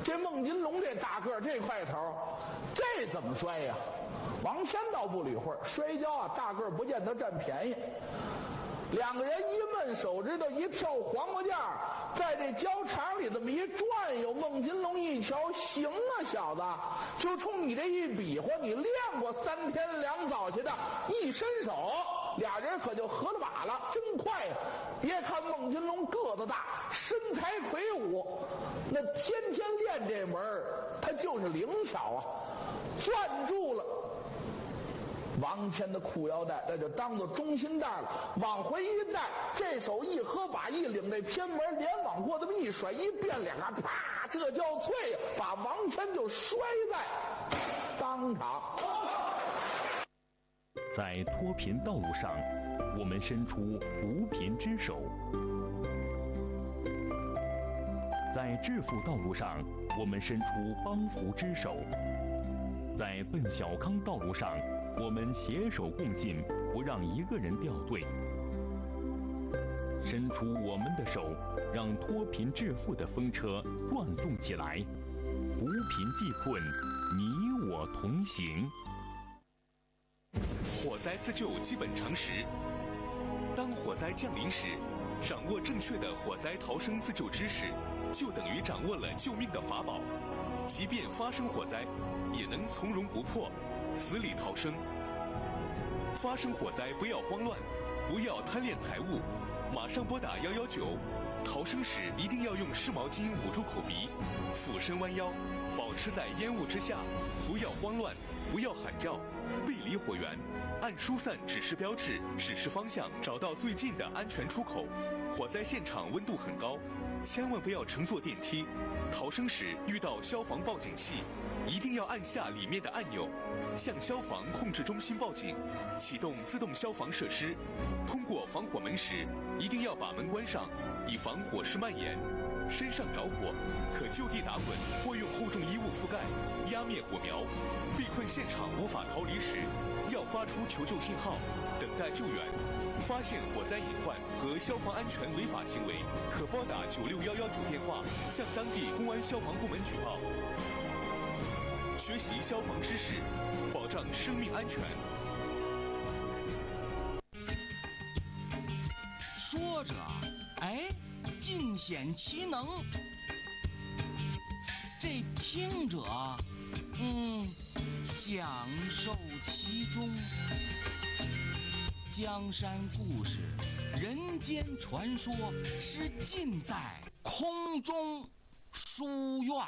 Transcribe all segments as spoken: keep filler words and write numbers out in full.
这孟金龙这大个这块头，这怎么摔呀？王谦倒不理会，摔跤啊，大个不见得占便宜。两个人一闷手指头，一跳黄瓜架，在这胶场里这么一转悠，孟金龙一瞧，行啊，小子，就冲你这一比划，你练过三天两早去的，一伸手，俩人可就合了把了，真快呀！别看孟金龙个子大，身材魁梧，那天天练这门他就是灵巧啊，攥住了王谦的裤腰带，那就当做中心带了，往回一带，这手一合把一领这偏门，连往过这么一甩，一变脸啊，啪，这叫脆呀，把王谦就摔在当场。 在脱贫道路上，我们伸出扶贫之手；在致富道路上，我们伸出帮扶之手；在奔小康道路上，我们携手共进，不让一个人掉队。伸出我们的手，让脱贫致富的风车转动起来，扶贫济困，你我同行。 火灾自救基本常识：当火灾降临时，掌握正确的火灾逃生自救知识，就等于掌握了救命的法宝。即便发生火灾，也能从容不迫，死里逃生。发生火灾不要慌乱，不要贪恋财物，马上拨打一一九。逃生时一定要用湿毛巾捂住口鼻，俯身弯腰，保持在烟雾之下，不要慌乱，不要喊叫，背离火源，按疏散指示标志指示方向，找到最近的安全出口。火灾现场温度很高，千万不要乘坐电梯。逃生时遇到消防报警器，一定要按下里面的按钮，向消防控制中心报警，启动自动消防设施。通过防火门时，一定要把门关上，以防火势蔓延。身上着火，可就地打滚或用厚重衣物覆盖，压灭火苗。被困现场无法逃离时，要发出求救信号，等待救援。发现火灾隐患和消防安全违法行为，可拨打九六一一九电话向当地公安消防部门举报。学习消防知识，保障生命安全。 说着，哎，尽显其能；这听者，嗯，享受其中。江山故事、人间传说，是尽在空中书院。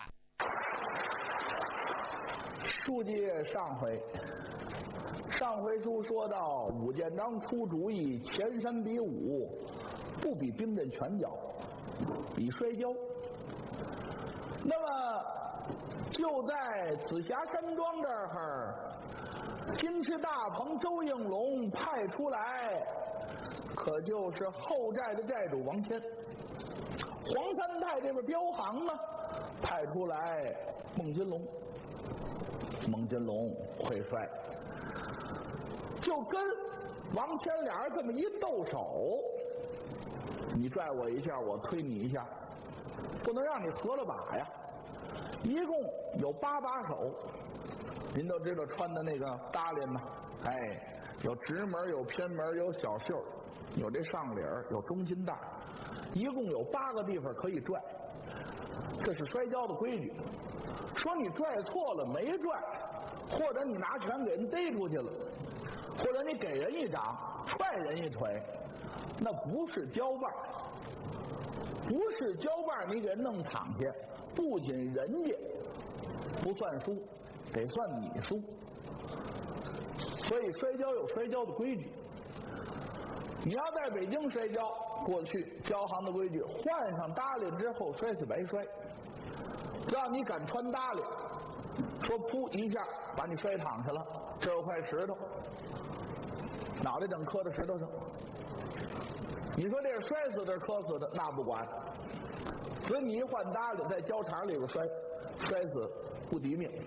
书接上回，上回书说到武建章出主意，前山比武，不比兵刃拳脚，比摔跤。那么就在紫霞山庄这儿，金翅大鹏周应龙派出来，可就是后寨的寨主王谦。黄三太这边镖行呢，派出来孟金龙。孟金龙会摔，就跟王谦俩人这么一斗手，你拽我一下，我推你一下，不能让你合了把呀。一共有八把手，您都知道穿的那个搭裢呢，哎，有直门，有偏门，有小袖，有这上领，有中心带，一共有八个地方可以拽。这是摔跤的规矩。说你拽错了没拽，或者你拿拳给人逮出去了，或者你给人一掌踹人一腿，那不是交棒，不是交棒，你给人弄躺下，不仅人家不算输，得算你输。所以摔跤有摔跤的规矩。你要在北京摔跤，过去交行的规矩，换上搭裢之后摔死白摔。让你敢穿搭裢，说噗一下把你摔躺下了，这有块石头，脑袋整磕到石头上。你说这是摔死的磕死的，那不管，所以你一换搭裢，在交场里边摔，摔死不敌命。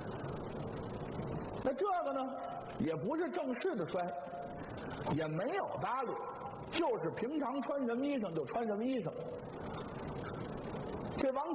那这个呢，也不是正式的摔，也没有搭裢，就是平常穿什么衣裳就穿什么衣裳。这王